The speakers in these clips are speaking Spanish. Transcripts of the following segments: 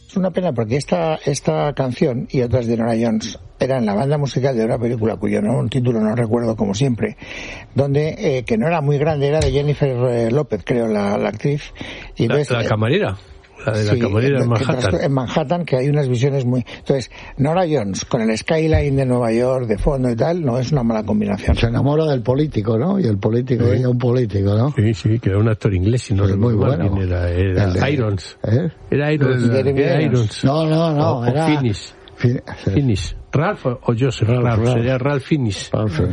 Es una pena porque esta canción y otras de Nora Jones eran la banda musical de una película cuyo título no recuerdo como siempre, donde que no era muy grande, era de Jennifer López, creo, la actriz. Y la camarera. La de la camarera en Manhattan. En Manhattan, que hay unas visiones muy... Entonces, Nora Jones, con el skyline de Nueva York de fondo y tal, no es una mala combinación. Se enamora del político, ¿no? Y el político, ella un político, ¿no? Sí, que era un actor inglés, si no recuerdo mal. Bueno. Era Irons. Era Irons. No, era... Fiennes. Ralph o Joseph. Ralph. Sería Ralph Fiennes.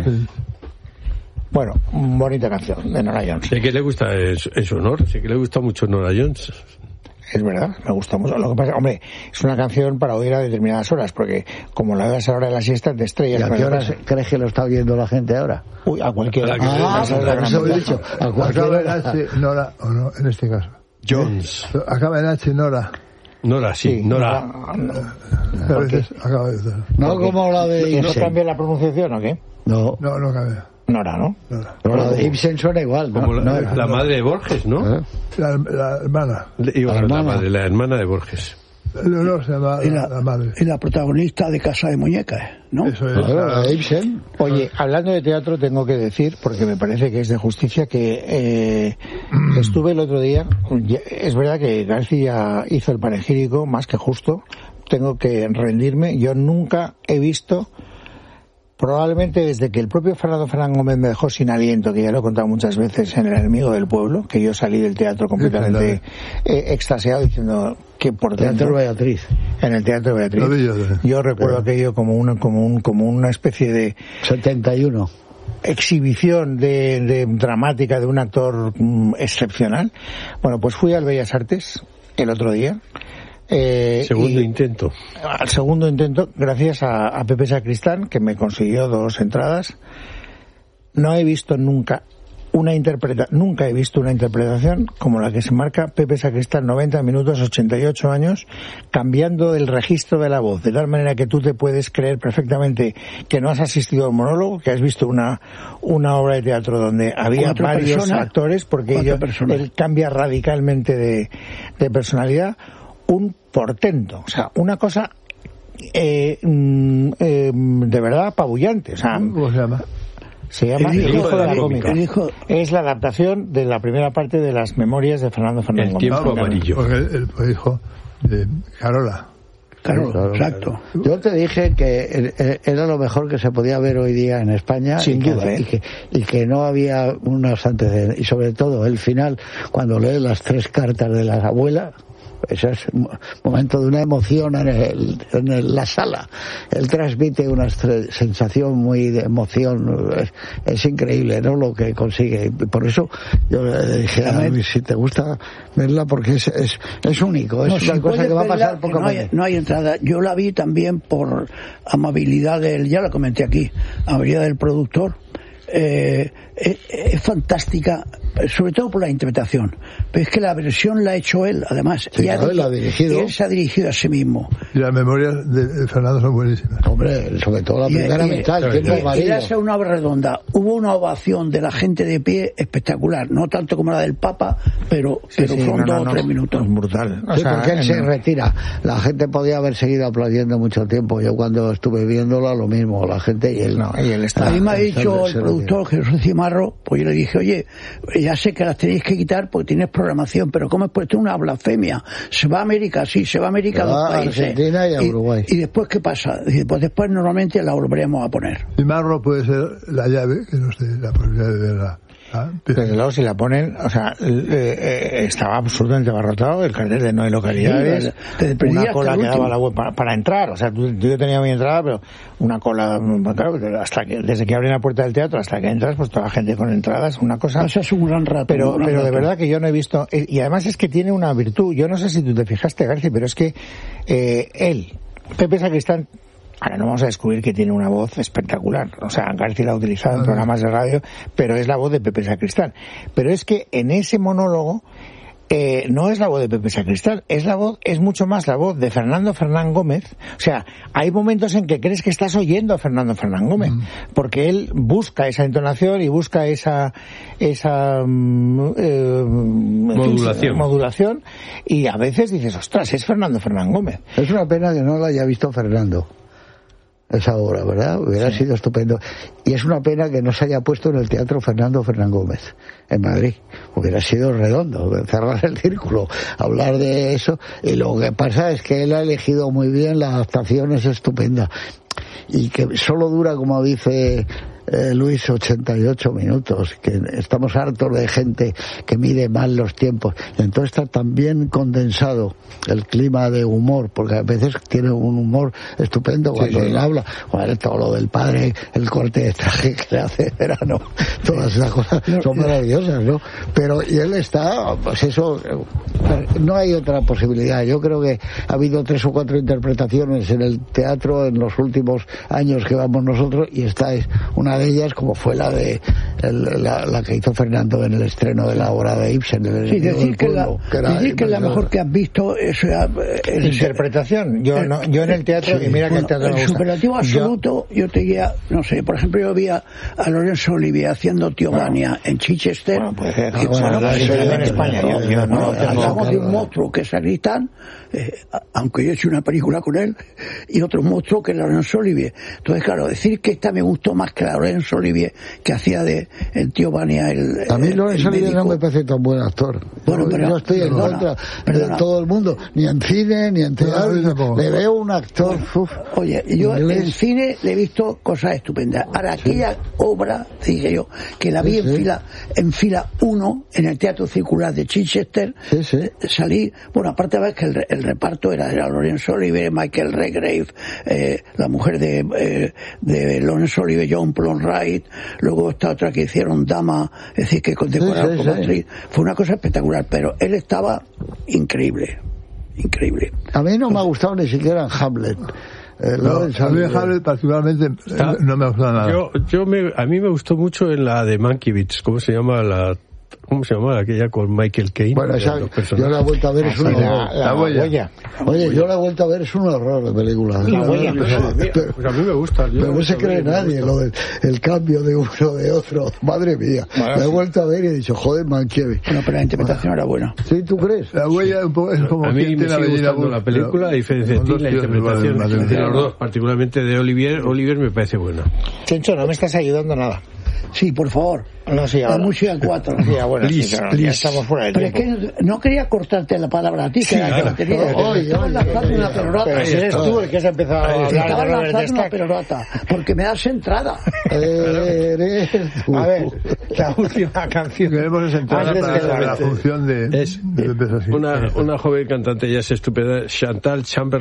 Bueno, bonita canción de Nora Jones. Sé que le gusta en su honor, sé que le gusta mucho Nora Jones. Es verdad, me gusta mucho. Lo que pasa, hombre, es una canción para oír a determinadas horas, porque como la veas ahora de la siesta, te estrellas. ¿Y a qué horas crees que lo está oyendo la gente ahora? Uy, a cualquier hora. Eso he dicho. A cualquier hora. Acaba en H, Nora, o no, en este caso. Jones. Acaba en H, Nora. Nora, sí, Nora. A veces acaba de... No como la de Ibsen. ¿No cambia la pronunciación o qué? No cambia. Nora, ¿no? Pero la de Ibsen suena igual, ¿no? Como la madre de Borges, ¿no? La hermana. La hermana de Borges. Leonor se llama la madre. Y la protagonista de Casa de Muñecas, ¿no? Eso es. La de Ibsen. Oye, hablando de teatro, tengo que decir, porque me parece que es de justicia, que estuve el otro día. Es verdad que García hizo el panegírico más que justo. Tengo que rendirme. Yo nunca he visto... Probablemente desde que el propio Fernando Fernán Gómez me dejó sin aliento, que ya lo he contado muchas veces en El enemigo del pueblo, que yo salí del teatro completamente extasiado diciendo que por dentro... Teatro Beatriz. En el Teatro Beatriz. Yo recuerdo aquello como una especie de... 71. Exhibición de dramática de un actor excepcional. Bueno, pues fui al Bellas Artes el otro día. Segundo intento, gracias a Pepe Sacristán, que me consiguió 2 entradas. No he visto nunca una interpretación como la que se marca Pepe Sacristán, 90 minutos, 88 años, cambiando el registro de la voz, de tal manera que tú te puedes creer perfectamente que no has asistido al monólogo, que has visto una obra de teatro donde había varios actores, porque él cambia radicalmente de personalidad. Un portento, o sea, una cosa de verdad apabullante. O sea, ¿cómo se llama? Se llama El hijo de la cómica. Es la adaptación de la primera parte de las memorias de Fernando Fernández. El tiempo amarillo. Porque el hijo de Carola. Claro, exacto. Yo te dije que era lo mejor que se podía ver hoy día en España. Sin duda, y que no había unos antecedentes. Y sobre todo el final, cuando lees las 3 cartas de la abuela... Ese es un momento de una emoción en la sala. Él transmite una sensación muy de emoción. Es increíble, ¿no? Lo que consigue. Por eso yo le dije a Luis, si te gusta verla, porque es único. Es una cosa que va a pasar poco más. No hay entrada. Yo la vi también por amabilidad ya la comenté aquí, amabilidad del productor. Es fantástica, sobre todo por la interpretación, pero es que la versión la ha hecho él, además, sí, él se ha dirigido a sí mismo. Y las memorias de Fernando son buenísimas. Hombre, sobre todo la primera mitad, el tiempo amarillo. Era una obra redonda. Hubo una ovación de la gente de pie espectacular, no tanto como la del Papa, pero fueron 2 o 3 minutos. Brutal. Sí, porque él se retira. La gente podía haber seguido aplaudiendo mucho tiempo. Yo cuando estuve viéndola, lo mismo, la gente y él no. Y él está. A mí me ha dicho el productor Jesús Cimarro, pues yo le dije, oye, ya sé que las tenéis que quitar porque tienes programación, pero ¿cómo es puesto una blasfemia? Se va a América, sí, se va a América a 2 países. Argentina y a Uruguay. ¿Y después qué pasa? Dice, pues después normalmente la volveremos a poner. Cimarro puede ser la llave, que no sé, la posibilidad de verla. Desde luego, si la ponen, o sea, estaba absolutamente abarrotado el cartel de no hay localidades, una cola que daba la web para entrar, o sea, yo tenía mi entrada, pero una cola, claro, desde que abren la puerta del teatro hasta que entras, pues toda la gente con entradas, una cosa. Eso es un gran rato. Pero de verdad que yo no he visto, y además es que tiene una virtud, yo no sé si tú te fijaste, García, pero es que Pepe Sacristán, ahora no vamos a descubrir que tiene una voz espectacular. O sea, García la ha utilizado en programas de radio, pero es la voz de Pepe Sacristán. Pero es que en ese monólogo no es la voz de Pepe Sacristán, es mucho más la voz de Fernando Fernán Gómez. O sea, hay momentos en que crees que estás oyendo a Fernando Fernán Gómez, porque él busca esa entonación y busca esa modulación, y a veces dices, ostras, es Fernando Fernán Gómez. Es una pena que no lo haya visto Fernando, esa obra, ¿verdad? Hubiera sido estupendo. Y es una pena que no se haya puesto en el Teatro Fernando Fernán Gómez, en Madrid. Hubiera sido redondo, cerrar el círculo, hablar de eso. Y lo que pasa es que él ha elegido muy bien, la adaptación es estupenda. Y que solo dura, como dice Luis, 88 minutos, que estamos hartos de gente que mide mal los tiempos. Y entonces está tan bien condensado el clima de humor, porque a veces tiene un humor estupendo cuando él habla, todo lo del padre, el corte de traje que le hace de verano, todas esas cosas son maravillosas, ¿no? Pero, y él está, pues eso, no hay otra posibilidad. Yo creo que ha habido 3 o 4 interpretaciones en el teatro en los últimos años que vamos nosotros, y esta es una de ellas, como fue la de la que hizo Fernando en el estreno de la obra de Ibsen. Sí, decir que es la mejor que has visto, eso interpretación. Yo en el teatro, y mira que el teatro me gusta. El superlativo absoluto, yo te diría, no sé, por ejemplo, yo vi a Lorenzo Olivier haciendo Tío Vania en Chichester. Bueno, pues en España. Hablamos de un monstruo que es Sacristán, aunque yo he hecho una película con él, y otro monstruo que es Lorenzo Olivier. Entonces, claro, decir que esta me gustó más que la Lorenzo Olivier que hacía de el Tío Vania. A mí Lorenzo Olivier no me parece tan buen actor. Bueno, pero yo estoy en contra de todo el mundo, ni en cine, ni en teatro. Le veo un actor. Oye, yo en cine le he visto cosas estupendas. Ahora, aquella obra, dije yo, que la vi en fila 1 en el Teatro Circular de Chichester, salí, bueno, aparte de ver que el reparto era Lorenzo Olivier, Michael Redgrave, la mujer de Lorenzo Olivier, John Plonwright, luego esta otra que hicieron Dama, es decir, que condecoraron como actriz. Fue una cosa espectacular, pero él estaba increíble. A mí no me ha gustado ni siquiera en Hamlet. A mí Hamlet particularmente no me ha gustado nada. A mí me gustó mucho en la de Mankiewicz, ¿cómo se llama aquella con Michael Caine? Bueno, yo la he vuelto a ver, es un horror. La huella. Oye, yo la he vuelto a ver, es un horror de película. La huella. Pues a mí me gusta. Pero no se cree nadie lo del cambio de uno de otro. Madre mía. La he vuelto a ver y he dicho, joder, Mankiewicz. Bueno, pero la interpretación era buena. ¿Sí, tú crees? La huella es como... A mí me sigue gustando la película, a diferencia de ti, la interpretación de los dos, particularmente de Olivier. Olivier me parece buena. Chencho, no me estás ayudando nada. Sí, por favor. No, sí, ahora. La música 4. Sí, bueno, ya estamos fuera del tiempo. Pero es que no quería cortarte la palabra a ti, que era que la tenía. Estabas lanzando una perorata. Pero si eres tú el que has empezado a hablar. Estabas lanzando una perorata, porque me das entrada. A ver, la última canción. Queremos entrada para la función de una joven cantante, ella es estupenda, Chantal Chamberlain.